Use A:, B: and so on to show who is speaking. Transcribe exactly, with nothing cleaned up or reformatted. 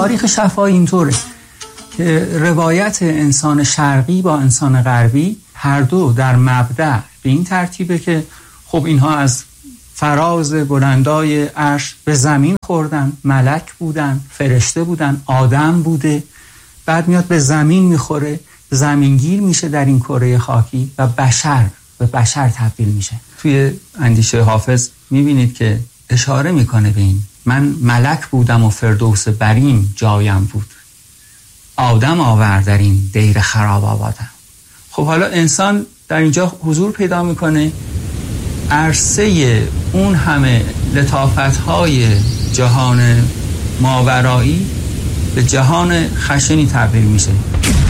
A: تاریخ شفاهی اینطوره که روایت انسان شرقی با انسان غربی هر دو در مبدأ به این ترتیبه که خب اینها از فراز بلندای عرش به زمین خوردن، ملک بودن، فرشته بودن، آدم بوده، بعد میاد به زمین میخوره، زمینگیر میشه در این کره خاکی و بشر به بشر تبدیل میشه. توی اندیشه حافظ میبینید که اشاره میکنه به این: من ملک بودم و فردوس برین جایم بود، آدم آورد در این دیر خراب آبادم. خب حالا انسان در اینجا حضور پیدا میکنه، عرصه اون همه لطافت‌های جهان ماورایی به جهان خشنی تبدیل میشه.